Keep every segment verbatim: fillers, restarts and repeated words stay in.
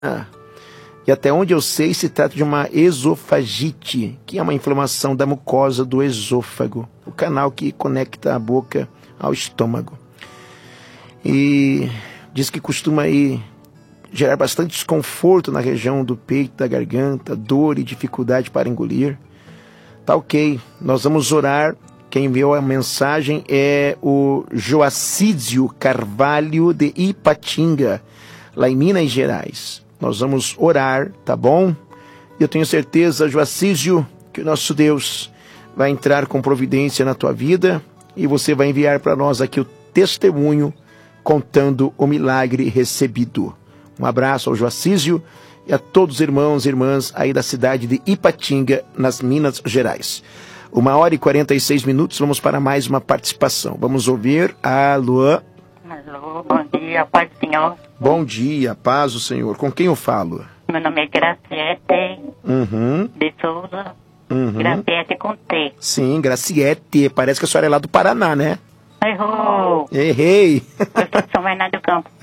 Ah, e até onde eu sei, se trata de uma esofagite, que é uma inflamação da mucosa do esôfago, o canal que conecta a boca ao estômago. E diz que costuma aí gerar bastante desconforto na região do peito, da garganta, dor e dificuldade para engolir. Tá ok, nós vamos orar. Quem enviou a mensagem é o Joacídio Carvalho de Ipatinga, lá em Minas Gerais. Nós vamos orar, tá bom? Eu tenho certeza, Joacídio, que o nosso Deus vai entrar com providência na tua vida e você vai enviar para nós aqui o testemunho contando o milagre recebido. Um abraço ao Joacídio e a todos os irmãos e irmãs aí da cidade de Ipatinga, nas Minas Gerais. Uma hora e quarenta e seis minutos, vamos para mais uma participação. Vamos ouvir a Luan. Alô, bom dia, paz do Senhor. Bom dia, paz do Senhor. Com quem eu falo? Meu nome é Graciete Uhum. de Souza. Uhum. Graciete com T. Sim, Graciete. Parece que a senhora é lá do Paraná, né? Errou! Errei. Eu sou de São Bernardo do Campo.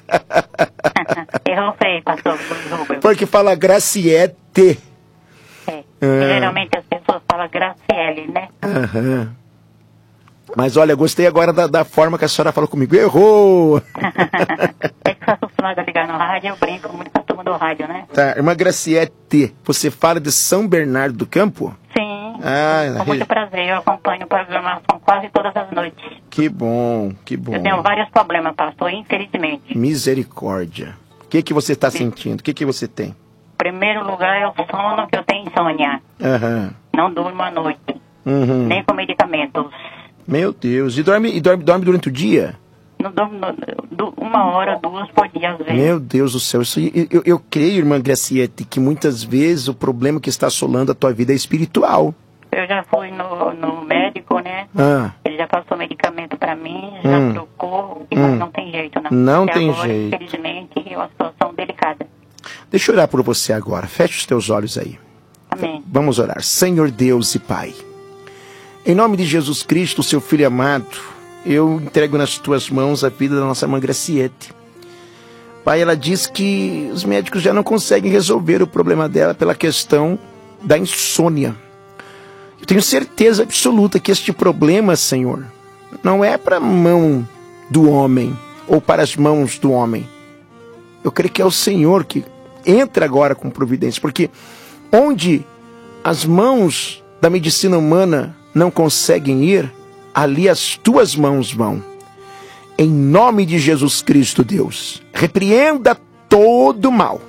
Errou feio, pastor Rubens. Porque fala Graciete. É. Ah. Geralmente as pessoas falam Graciele, né? Aham. Mas olha, gostei agora da, da forma que a senhora falou comigo. Errou! É que sou acostumada a ligar no rádio, eu brinco muito com a turma do rádio, né? Tá, irmã Graciete, você fala de São Bernardo do Campo? Sim, Ah, com muito prazer, eu acompanho o programação quase todas as noites. que bom, que bom. Eu tenho vários problemas, pastor, infelizmente. Misericórdia. O que que você está sentindo? O que que você tem? Em primeiro lugar é o sono, que eu tenho insônia. Aham. Não durmo à noite, Uhum. nem com medicamentos. Meu Deus. E dorme, e dorme, dorme durante o dia? Não durmo no- du- uma hora, duas por dia, às vezes. Meu Deus do céu. Isso, eu, eu, eu creio, irmã Graciete, que muitas vezes o problema que está assolando a tua vida é espiritual. Eu já fui no, no médico, né? Ah, Ele já passou medicamento pra mim, já Hum. trocou, Hum. mas não tem jeito, não. Não Até tem agora, jeito. Infelizmente, é uma situação delicada. deixa eu orar por você agora. Feche os teus olhos aí. Amém. Vamos orar. Senhor Deus e Pai, em nome de Jesus Cristo, seu Filho amado, eu entrego nas tuas mãos a vida da nossa irmã Graciete. Pai, ela diz que os médicos já não conseguem resolver o problema dela pela questão da insônia. Eu tenho certeza absoluta que este problema, Senhor, não é para a mão do homem ou para as mãos do homem. Eu creio que é o Senhor que entra agora com providência, porque onde as mãos da medicina humana não conseguem ir, ali as tuas mãos vão. Em nome de Jesus Cristo, Deus, repreenda todo mal,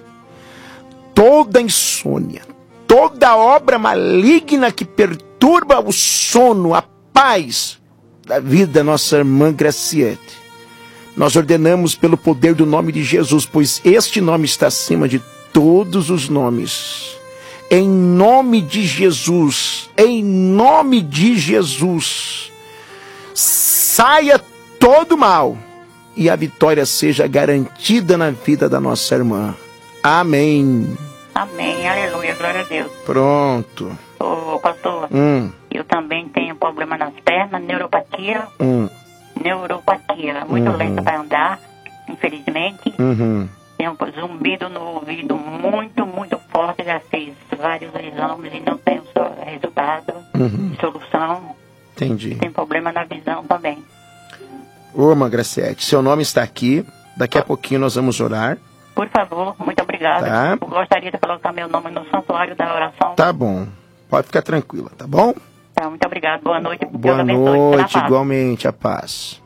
toda insônia, toda obra maligna que perturba o sono, a paz da vida da nossa irmã Graciete. Nós ordenamos pelo poder do nome de Jesus, pois este nome está acima de todos os nomes. Em nome de Jesus, em nome de Jesus, saia todo mal e a vitória seja garantida na vida da nossa irmã. Amém. Amém, aleluia, glória a Deus. Pronto. Ô, pastor, Hum, eu também tenho problema nas pernas, neuropatia, hum, neuropatia, muito Uhum. lenta para andar, infelizmente. uhum. Tenho um zumbido no ouvido muito, muito forte, já fiz vários exames e não tenho só resultado, Uhum. solução. Entendi. Tem problema na visão também. Ô, irmã Graciete, seu nome está aqui. Daqui a pouquinho nós vamos orar. Por favor, muito obrigada. Tá. Eu gostaria de colocar meu nome no santuário da oração. Tá bom. Pode ficar tranquila, tá bom? Tá, muito obrigado. Boa noite. Deus Boa abençoe. Fique na noite, paz. igualmente, a paz.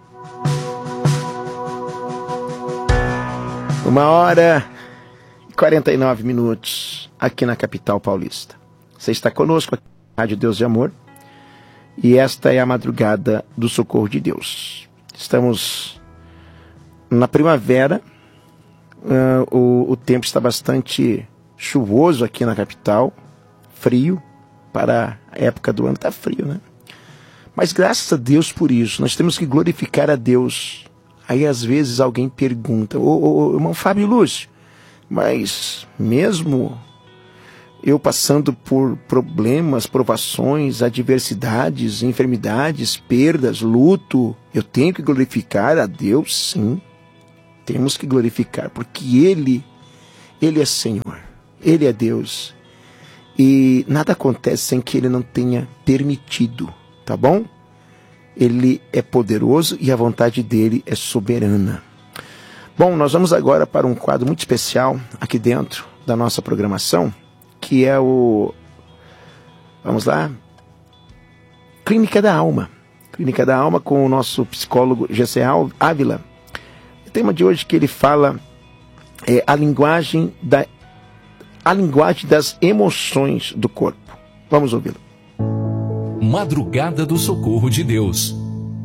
Uma hora e quarenta e nove minutos aqui na capital paulista. Você está conosco aqui na Rádio Deus de Amor e esta é a madrugada do socorro de Deus. Estamos na primavera, uh, o, o tempo está bastante chuvoso aqui na capital, frio, para a época do ano está frio, né? Mas graças a Deus por isso, nós temos que glorificar a Deus. Aí às vezes alguém pergunta, ô, ô, ô irmão Fábio Lúcio, mas mesmo eu passando por problemas, provações, adversidades, enfermidades, perdas, luto, eu tenho que glorificar a Deus? Sim, temos que glorificar, porque Ele, Ele é Senhor, Ele é Deus. E nada acontece sem que Ele não tenha permitido, tá bom? Ele é poderoso e a vontade dele é soberana. Bom, nós vamos agora para um quadro muito especial aqui dentro da nossa programação, que é o... Vamos lá? Clínica da Alma. Clínica da Alma com o nosso psicólogo G C Ávila. O tema de hoje que ele fala é a linguagem, da, a linguagem das emoções do corpo. Vamos ouvi-lo. Madrugada do Socorro de Deus.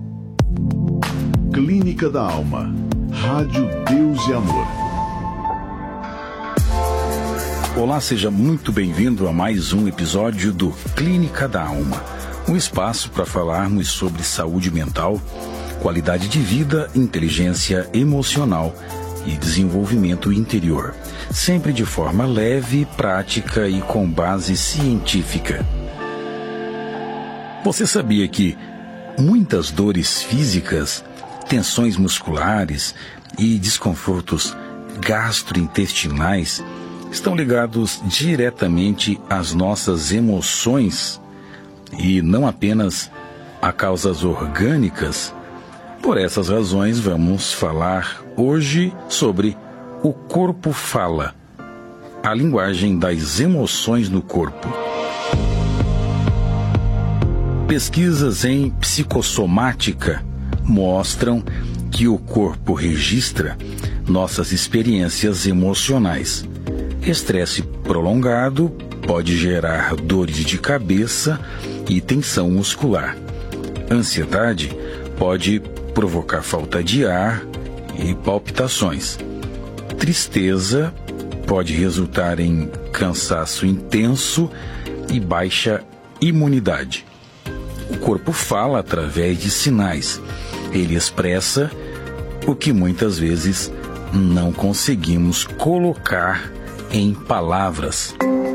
Clínica da Alma. Rádio Deus e Amor. Olá, seja muito bem-vindo a mais um episódio do Clínica da Alma. Um espaço para falarmos sobre saúde mental, qualidade de vida, inteligência emocional e desenvolvimento interior. Sempre de forma leve, prática e com base científica. Você sabia que muitas dores físicas, tensões musculares e desconfortos gastrointestinais estão ligados diretamente às nossas emoções e não apenas a causas orgânicas? Por essas razões, vamos falar hoje sobre o corpo fala, a linguagem das emoções no corpo. Pesquisas em psicossomática mostram que o corpo registra nossas experiências emocionais. Estresse prolongado pode gerar dores de cabeça e tensão muscular. Ansiedade pode provocar falta de ar e palpitações. Tristeza pode resultar em cansaço intenso e baixa imunidade. O corpo fala através de sinais. Ele expressa o que muitas vezes não conseguimos colocar em palavras.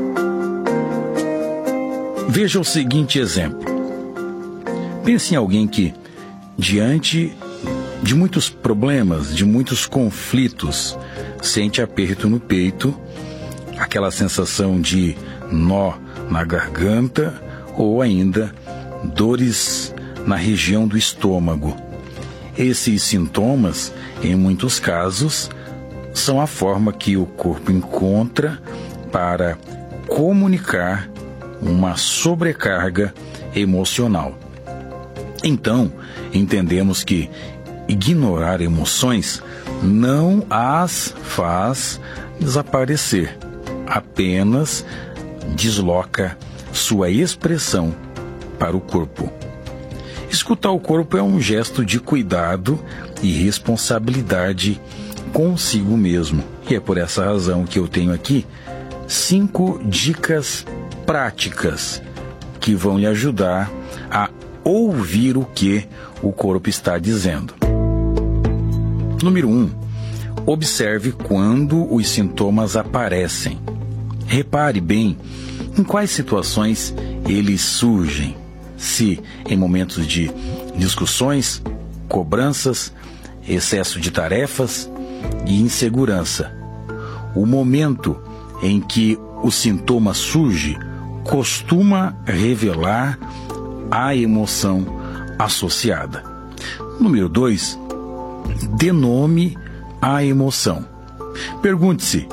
Veja o seguinte exemplo. Pense em alguém que, diante de muitos problemas, de muitos conflitos, sente aperto no peito, aquela sensação de nó na garganta ou ainda dores na região do estômago. Esses sintomas, em muitos casos, são a forma que o corpo encontra para comunicar uma sobrecarga emocional. Então, entendemos que ignorar emoções não as faz desaparecer, apenas desloca sua expressão para o corpo. Escutar o corpo é um gesto de cuidado e responsabilidade consigo mesmo. E é por essa razão que eu tenho aqui cinco dicas práticas que vão lhe ajudar a ouvir o que o corpo está dizendo. Número um, observe quando os sintomas aparecem. Repare bem em quais situações eles surgem. Se em momentos de discussões, cobranças, excesso de tarefas e insegurança. O momento em que o sintoma surge costuma revelar a emoção associada. Número dois, dê nome à emoção. Pergunte-se: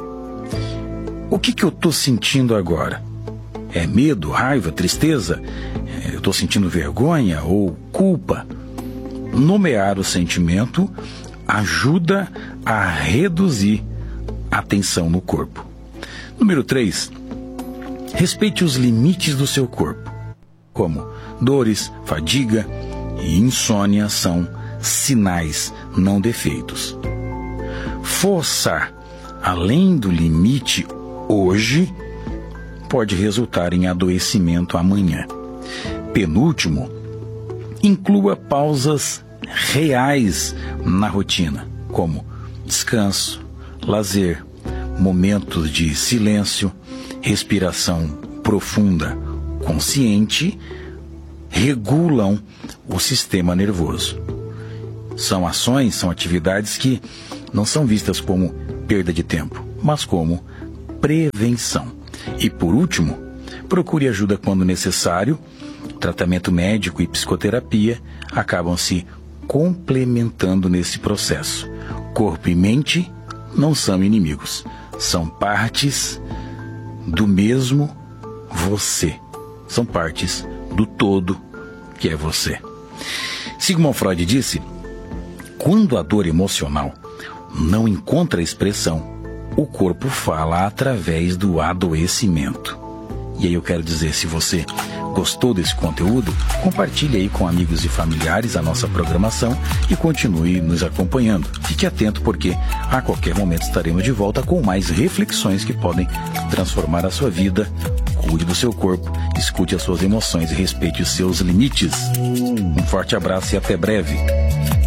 o que, que eu estou sentindo agora? É medo, raiva, tristeza? Eu estou sentindo vergonha ou culpa? Nomear o sentimento ajuda a reduzir a tensão no corpo. Número três, respeite os limites do seu corpo, como dores, fadiga e insônia são sinais, não defeitos. Forçar além do limite hoje pode resultar em adoecimento amanhã. Penúltimo, inclua pausas reais na rotina, como descanso, lazer, momentos de silêncio, respiração profunda, consciente, regulam o sistema nervoso. São ações, são atividades que não são vistas como perda de tempo, mas como prevenção. E por último, procure ajuda quando necessário. Tratamento médico e psicoterapia acabam se complementando nesse processo. Corpo e mente não são inimigos, são partes do mesmo você. São partes do todo que é você. Sigmund Freud disse: quando a dor emocional não encontra expressão, o corpo fala através do adoecimento. E aí eu quero dizer, se você gostou desse conteúdo, compartilhe aí com amigos e familiares a nossa programação e continue nos acompanhando. Fique atento, porque a qualquer momento estaremos de volta com mais reflexões que podem transformar a sua vida. Cuide do seu corpo, escute as suas emoções e respeite os seus limites. Um forte abraço e até breve.